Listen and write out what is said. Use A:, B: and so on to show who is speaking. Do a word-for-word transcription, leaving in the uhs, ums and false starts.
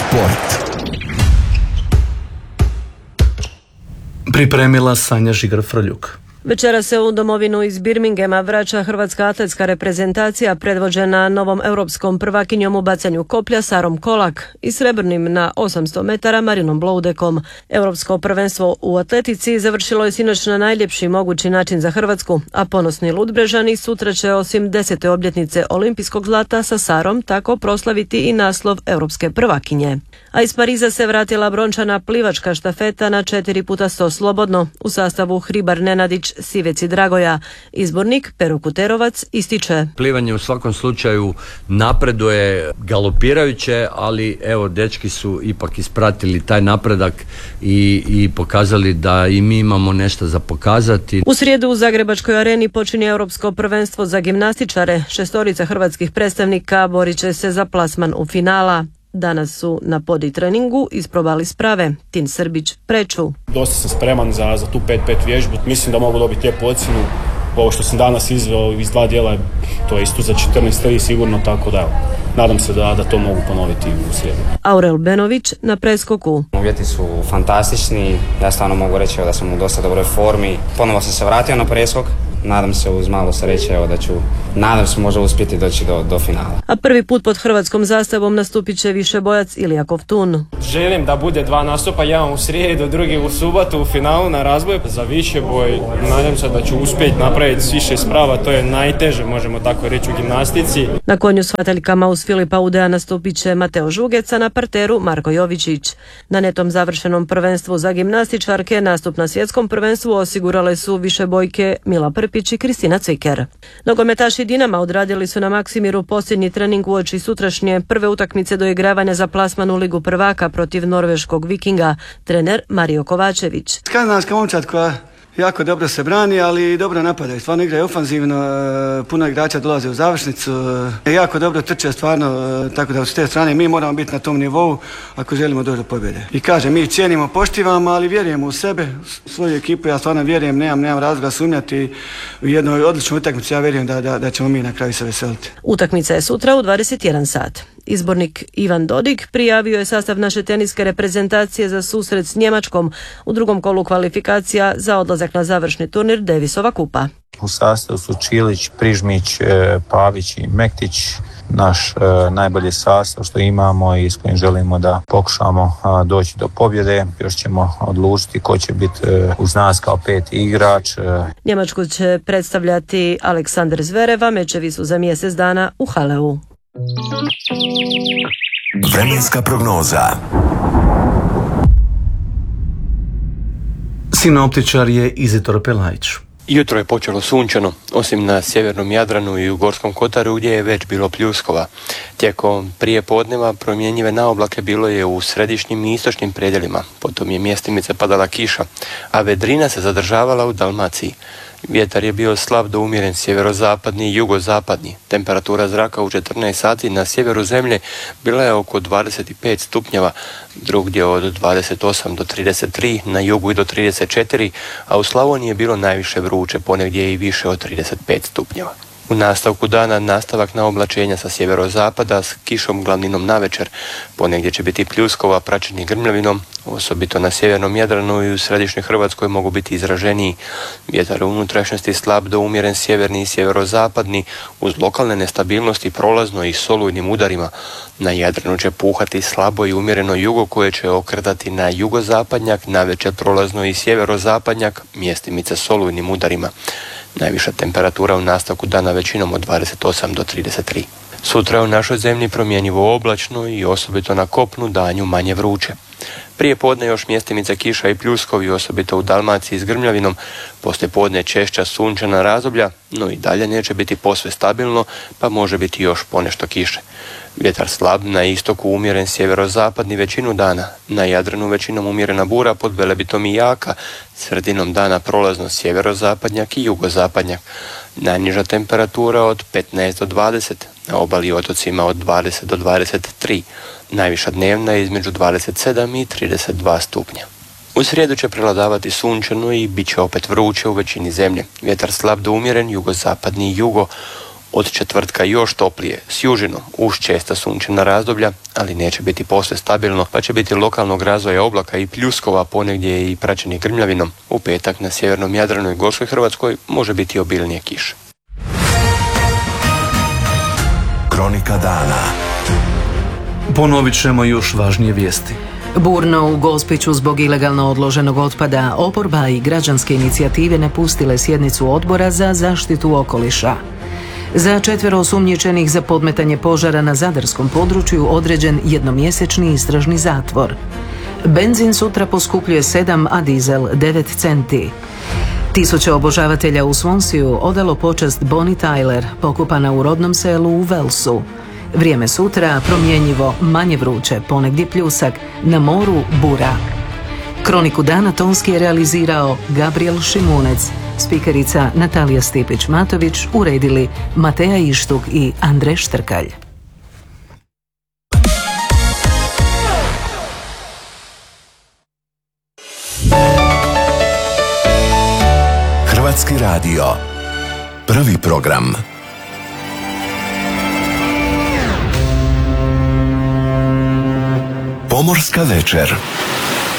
A: Sport.
B: Pripremila Sanja Žigar-Frljuk.
C: Večera se u domovinu iz Birminghama vraća hrvatska atletska reprezentacija predvođena novom europskom prvakinjom u bacanju koplja Sarom Kolak i srebrnim na osamsto metara Marinom Bloudekom. Europsko prvenstvo u atletici završilo je sinoć na najljepši mogući način za Hrvatsku, a ponosni Ludbrežani sutra će osim desete obljetnice olimpijskog zlata sa Sarom tako proslaviti i naslov europske prvakinje. A iz Pariza se vratila brončana plivačka štafeta na četiri puta sto slobodno u sastavu Hribar Nenadić, Sivec i Dragoja. Izbornik Pero Kuterovac ističe:
D: Plivanje u svakom slučaju napreduje galopirajuće, ali evo dečki su ipak ispratili taj napredak i, i pokazali da i mi imamo nešto za pokazati.
C: U srijedu u Zagrebačkoj areni počinje europsko prvenstvo za gimnastičare. Šestorica hrvatskih predstavnika borit će se za plasman u finala. Danas su na podi treningu isprobali sprave. Tin Srbić preču.
E: Dosta sam spreman za, za tu pet pet vježbu. Mislim da mogu dobiti lijepu ocjenu. Ovo što sam danas izveo iz dva dijela, to je isto za četrnaest tri sigurno, tako da nadam se da, da to mogu ponoviti u srijedu.
C: Aurel Benović na preskoku.
F: Uvjeti su fantastični. Ja stvarno mogu reći da sam u dosta dobroj formi. Ponovo sam se vratio na preskok. Nadam se uz malo sreće evo da ću, nadam se možda uspjeti doći do, do finala.
C: A prvi put pod hrvatskom zastavom nastupit će višebojac Ilija Kovtun.
G: Želim da bude dva nastupa, jedan u srijedu, drugi u subotu u finalu na razboj. Za višeboj nadam se da ću uspjeti napraviti više sprava, to je najteže, možemo tako reći, u gimnastici.
C: Na konju s hvataljkama uz Filipa Udea nastupit će Mateo Žugec, a na parteru Marko Jovičić. Na netom završenom prvenstvu za gimnastičarke nastup na svjetskom prvenstvu osigurale su višebojke Mila Prpić i Kristina Cviker. Nogometaši Dinama odradili su na Maksimiru posljednji trening uoči sutrašnje prve utakmice doigravanja za plasman u Ligu prvaka protiv norveškog Vikinga. Trener Mario Kovačević.
H: Skandinavska momčad koja jako dobro se brani, ali dobro napadaju. Stvarno igraju ofanzivno, puno igrača dolaze u završnicu, jako dobro trče stvarno, tako da s te strane mi moramo biti na tom nivou ako želimo doći do pobjede. I kažem, mi cijenimo, poštivamo, ali vjerujemo u sebe, u svoju ekipu, ja stvarno vjerujem, nemam, nemam razloga sumnjati u jednoj odličnoj utakmici, ja vjerujem da, da, da ćemo mi na kraju se veseliti.
C: Utakmica je sutra u dvadeset jedan sat. Izbornik Ivan Dodig prijavio je sastav naše teniske reprezentacije za susret s Njemačkom u drugom kolu kvalifikacija za odlazak na završni turnir Davisova kupa.
I: U sastavu su Čilić, Prižmić, Pavić i Mektić. Naš e, najbolji sastav što imamo i s kojim želimo da pokušamo a, doći do pobjede. Još ćemo odlučiti ko će biti e, uz nas kao peti igrač. E.
C: Njemačku će predstavljati Aleksandar Zverev, a mečevi su za mjesec dana u Haleu.
A: Vremenska prognoza.
B: Sinoptičar je Izitor Pelajić.
J: Jutro je počelo sunčano, osim na sjevernom Jadranu i u Gorskom kotaru gdje je već bilo pljuskova. Tijekom prije podneva promjenjive naoblake bilo je u središnjim i istočnim predjelima, potom je mjestimice padala kiša, a vedrina se zadržavala u Dalmaciji. Vjetar je bio slab do umjeren sjeverozapadni i jugozapadni. Temperatura zraka u četrnaest sati na sjeveru zemlje bila je oko dvadeset pet stupnjeva, drugdje od dvadeset osam do trideset tri, na jugu i do trideset četiri, a u Slavoniji je bilo najviše vruće, ponegdje i više od trideset pet stupnjeva. U nastavku dana nastavak na oblačenja sa sjeverozapada s kišom glavninom navečer. Ponegdje će biti pljuskova praćeni grmljavinom, osobito na sjevernom Jadranu i u središnjoj Hrvatskoj mogu biti izraženiji. Vjetar u unutrašnjosti slab do umjeren sjeverni i sjeverozapadni uz lokalne nestabilnosti prolazno i solujnim udarima. Na Jadranu će puhati slabo i umjereno jugo koje će okretati na jugozapadnjak, navečer prolazno i sjeverozapadnjak, mjestimice solujnim udarima. Najviša temperatura u nastavku dana većinom od dvadeset osam do trideset tri. Sutra je u našoj zemlji promjenjivo oblačno i osobito na kopnu danju manje vruće. Prije podne još mjestimice kiša i pljuskovi, osobito u Dalmaciji s grmljavinom, poslije podne češća sunčana razdoblja, no i dalje neće biti posve stabilno, pa može biti još ponešto kiše. Vjetar slab, na istoku umjeren sjeverozapadni većinu dana, na Jadranu većinom umjerena bura, pod Velebitom i jaka, sredinom dana prolazno sjeverozapadnjak i jugozapadnjak. Najniža temperatura od petnaest do dvadeset, na obali i otocima od dvadeset do dvadeset tri, najviša dnevna je između dvadeset sedam i trideset dva stupnja. U srijedu će prevladavati sunčano i bit će opet vruće u većini zemlje. Vjetar slab do umjeren, jugozapadni i jugo. Od četvrtka još toplije, s južinom, uz česta sunčana razdoblja, ali neće biti posve stabilno, pa će biti lokalnog razvoja oblaka i pljuskova, ponegdje i praćeni grmljavinom. U petak na sjevernom Jadranu i Gorskoj Hrvatskoj može biti obilnije kiše.
A: Kronika dana.
B: Ponovit ćemo još važnije vijesti.
K: Burno u Gospiću zbog ilegalno odloženog otpada, oporba i građanske inicijative napustile sjednicu odbora za zaštitu okoliša. Za četvero osumnjičenih za podmetanje požara na zadarskom području određen jednomjesečni istražni zatvor. Benzin sutra poskupljuje sedam, a dizel devet centi. Tisuće obožavatelja u Svonsiju odalo počast Bonnie Tyler, pokopana u rodnom selu u Velsu. Vrijeme sutra promjenjivo, manje vruće, ponegdje pljusak, na moru bura. Kroniku dana tonski je realizirao Gabriel Šimunec, spikerica Natalija Stipić-Matović, uredili Mateja Ištuk i Andrej Štrkalj.
A: Hrvatski radio. Prvi program. Pomorska večer.